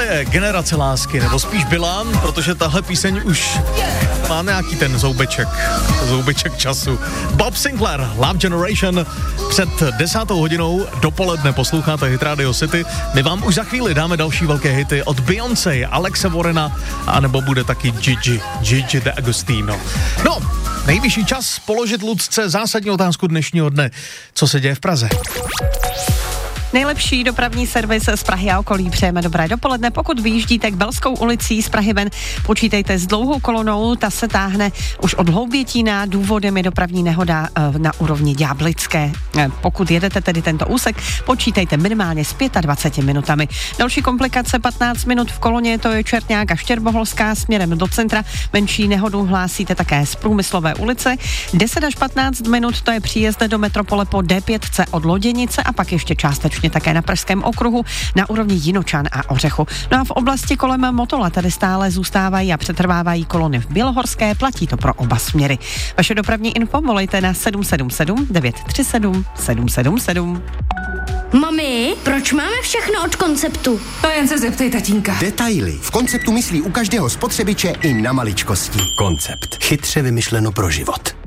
je generace lásky, nebo spíš byla, protože tahle píseň už má nějaký ten zoubeček času. Bob Sinclair, Love Generation, před 10. hodinou dopoledne posloucháte Hit Radio City. My vám už za chvíli dáme další velké hity od Beyoncé, Alexe Warrena, anebo bude taky Gigi D'Agostino. No, nejvyšší čas položit Lucce zásadní otázku dnešního dne. Co se děje v Praze? Nejlepší dopravní servis z Prahy a okolí přejeme dobré dopoledne. Pokud vyjíždíte k Belskou ulicí z Prahy ven, počítejte s dlouhou kolonou, ta se táhne už od Hloubětína, důvodem je dopravní nehoda na úrovni Ďáblické. Pokud jedete tedy tento úsek, počítejte minimálně s 25 minutami. Další komplikace 15 minut v koloně, to je Čertňák a Štěrboholská směrem do centra. Menší nehodu hlásíte také z Průmyslové ulice. 10 až 15 minut, to je příjezd do metropole po D5 od Loděnice a pak ještě částečně také na Pražském okruhu na úrovni Jinočan a Ořechu. No a v oblasti kolem Motola tady stále zůstávají a přetrvávají kolony v Bělohorské, platí to pro oba směry. Vaše dopravní info volejte na 777 937 777. Mami, proč máme všechno od Konceptu? To jen se zeptej tatínka. Detaily. V Konceptu myslí u každého spotřebiče i na maličkosti. Koncept. Chytře vymyšleno pro život.